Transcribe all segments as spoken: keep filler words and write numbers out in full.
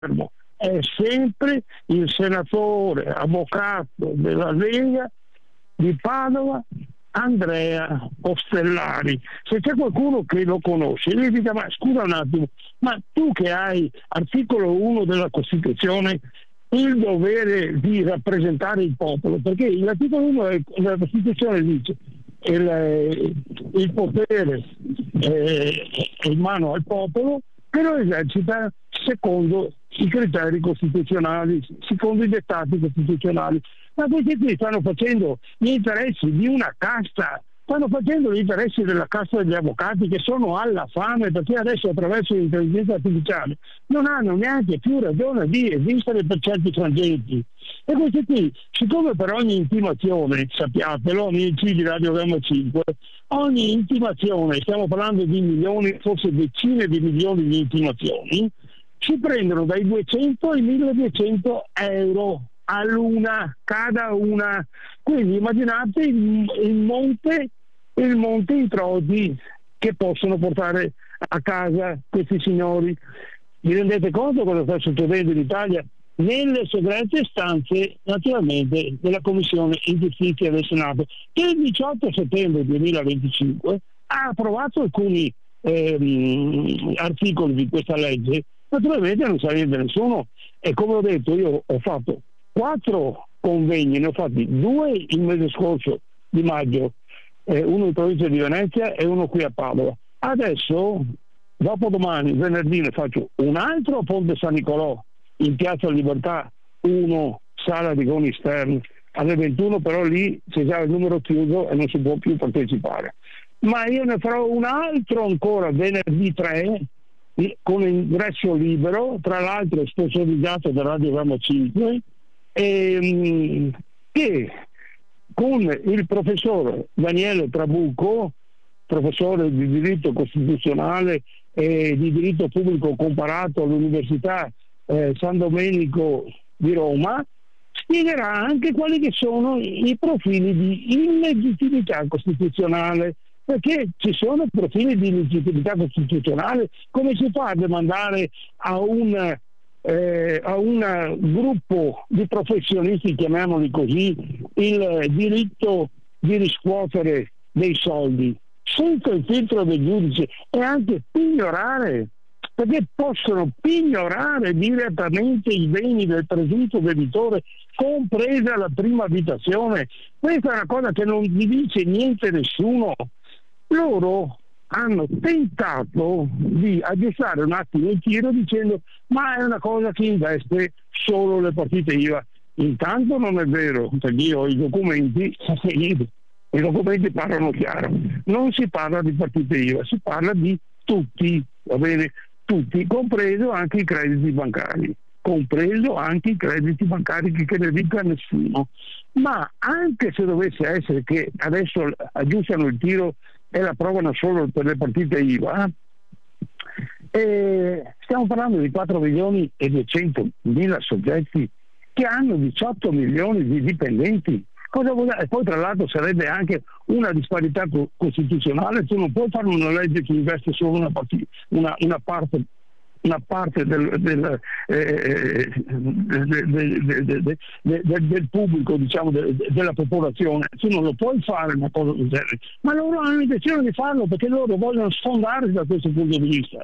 è sempre il senatore avvocato della Lega di Padova, Andrea Ostellari. Se c'è qualcuno che lo conosce, gli dica: ma scusa un attimo, ma tu che hai articolo uno della Costituzione il dovere di rappresentare il popolo, perché l'articolo uno della Costituzione dice il, il potere è in mano al popolo, che lo esercita secondo i criteri costituzionali, secondo i dettati costituzionali. Ma questi qui stanno facendo gli interessi di una casta, stanno facendo gli interessi della casta degli avvocati, che sono alla fame, perché adesso attraverso l'intelligenza artificiale non hanno neanche più ragione di esistere per certi frangenti. E questi qui, siccome per ogni intimazione, sappiatelo, amici di Radio Gamma cinque, ogni intimazione, stiamo parlando di milioni, forse decine di milioni di intimazioni, si prendono dai duecento ai milleduecento euro a luna, cada una. Quindi immaginate il, il monte il monte introiti che possono portare a casa questi signori. Vi rendete conto cosa sta succedendo in Italia? Nelle segrete stanze, naturalmente, della Commissione di Giustizia del Senato, che il diciotto settembre duemilaventicinque ha approvato alcuni ehm, articoli di questa legge. Naturalmente non sa niente nessuno, e come ho detto io ho fatto quattro convegni, ne ho fatti due il mese scorso di maggio, eh, uno in provincia di Venezia e uno qui a Padova. Adesso, dopodomani, venerdì, ne faccio un altro a Ponte San Nicolò, in Piazza Libertà, uno, sala di Goni Stern, alle ventuno, però lì c'è già il numero chiuso e non si può più partecipare. Ma io ne farò un altro ancora venerdì tre, con ingresso libero, tra l'altro sponsorizzato da Radio Gamma cinque, e, che con il professor Daniele Trabucco, professore di diritto costituzionale e di diritto pubblico comparato all'Università eh, San Domenico di Roma, spiegherà anche quali che sono i profili di illegittimità costituzionale, perché ci sono profili di illegittimità costituzionale. Come si fa a demandare a un Eh, a un gruppo di professionisti, chiamiamoli così, il diritto di riscuotere dei soldi senza il filtro del giudice, e anche pignorare, perché possono pignorare direttamente i beni del presunto debitore, compresa la prima abitazione? Questa è una cosa che non vi dice niente nessuno. Loro hanno tentato di aggiustare un attimo il tiro dicendo: ma è una cosa che investe solo le partite I V A. Intanto non è vero, perché io ho i documenti, i documenti parlano chiaro, non si parla di partite I V A, si parla di tutti, va bene, tutti, compreso anche i crediti bancari, compreso anche i crediti bancari, che ne dica nessuno. Ma anche se dovesse essere che adesso aggiustano il tiro e la provano solo per le partite I V A, e stiamo parlando di quattro milioni e duecentomila soggetti che hanno diciotto milioni di dipendenti. Cosa vuol dire? E poi tra l'altro sarebbe anche una disparità co- costituzionale. Tu non puoi fare una legge che investe solo una, partita, una, una parte una parte del, del, eh, del, del, del, del pubblico, diciamo, de, de, della popolazione. Tu non lo puoi fare una cosa del genere, ma loro hanno intenzione di farlo perché loro vogliono sfondarsi da questo punto di vista.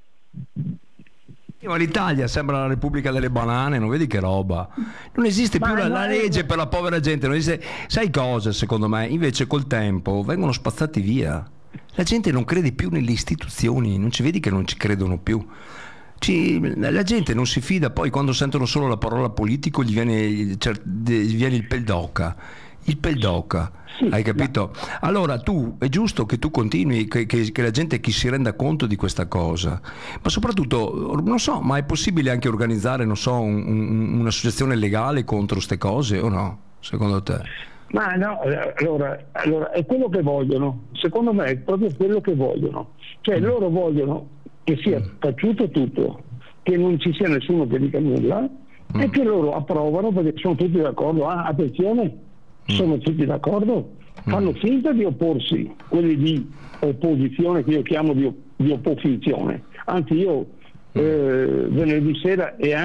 Ma l'Italia sembra la Repubblica delle banane, non vedi che roba? Non esiste più la, la legge per la povera gente, non esiste. Sai cosa, secondo me? Invece col tempo vengono spazzati via. La gente non crede più nelle istituzioni, non ci vedi che non ci credono più. Ci, la gente non si fida, poi quando sentono solo la parola politico gli viene, gli viene il pel d'oca. Il pel d'oca, sì, hai capito? Ma... Allora tu, è giusto che tu continui, che, che, che la gente chi si renda conto di questa cosa, ma soprattutto, non so, ma è possibile anche organizzare, non so, un, un, un'associazione legale contro queste cose o no, secondo te? Ma no, allora, allora è quello che vogliono, secondo me è proprio quello che vogliono, cioè mm. loro vogliono che sia taciuto tutto, che non ci sia nessuno che dica nulla mm. e che loro approvano perché sono tutti d'accordo. Ah, attenzione, mm. sono tutti d'accordo, fanno finta di opporsi, quelli di opposizione che io chiamo di, di opposizione, anzi io eh, venerdì sera e